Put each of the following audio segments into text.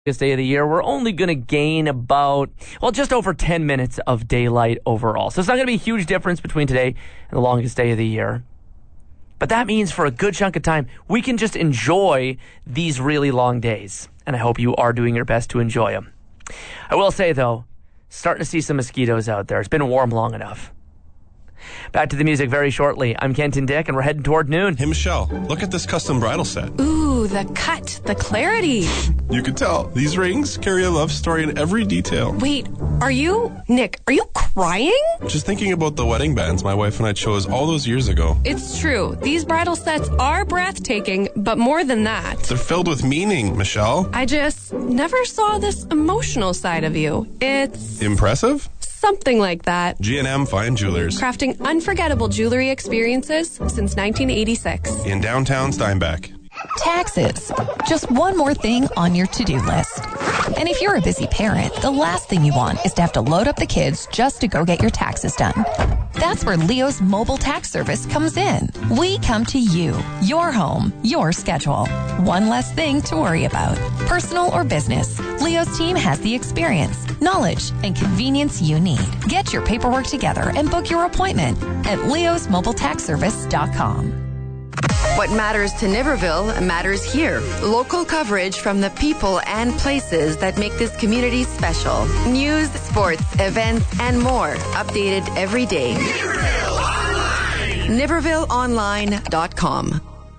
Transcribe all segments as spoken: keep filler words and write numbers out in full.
day of the year, we're only going to gain about, well, just over ten minutes of daylight overall. So it's not going to be a huge difference between today and the longest day of the year. But that means for a good chunk of time, we can just enjoy these really long days. And I hope you are doing your best to enjoy them. I will say, though, starting to see some mosquitoes out there. It's been warm long enough. Back to the music very shortly. I'm Kenton Dick, and we're heading toward noon. Hey, Michelle, look at this custom bridal set. Ooh, the cut, the clarity. You can tell. These rings carry a love story in every detail. Wait, are you, Nick, are you crying? Just thinking about the wedding bands my wife and I chose all those years ago. It's true. These bridal sets are breathtaking, but more than that. They're filled with meaning, Michelle. I just never saw this emotional side of you. It's... Impressive? Something like that. G and M Fine Jewelers. Crafting unforgettable jewelry experiences since nineteen eighty-six. In downtown Steinbach. Taxes. Just one more thing on your to-do list. And if you're a busy parent, the last thing you want is to have to load up the kids just to go get your taxes done. That's where Leo's mobile tax service comes in. We come to you, your home, your schedule. One less thing to worry about. Personal or business, Leo's team has the experience, knowledge, and convenience you need. Get your paperwork together and book your appointment at leos mobile tax service dot com. What matters to Niverville matters here. Local coverage from the people and places that make this community special. News, sports, events, and more. Updated every day. Niverville Online. Niverville Online dot com.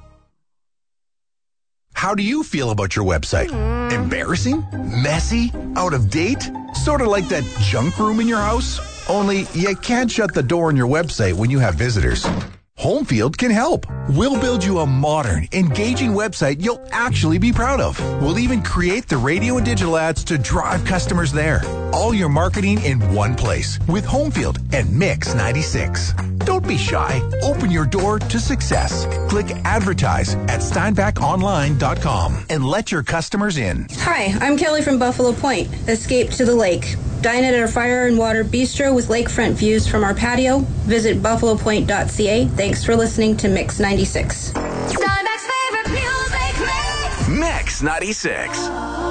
How do you feel about your website? Embarrassing? Messy? Out of date? Sort of like that junk room in your house? Only you can't shut the door on your website when you have visitors. Homefield can help. We'll build you a modern, engaging website you'll actually be proud of. We'll even create the radio and digital ads to drive customers there. All your marketing in one place with Homefield and Mix ninety-six. Don't be shy. Open your door to success. Click advertise at steinbach online dot com and let your customers in. Hi, I'm Kelly from Buffalo Point. Escape to the lake. Dine at our fire and water bistro with lakefront views from our patio. Visit buffalo point dot c a. Thanks for listening to Mix ninety-six. Steinbach's favorite music mix. Mix ninety-six.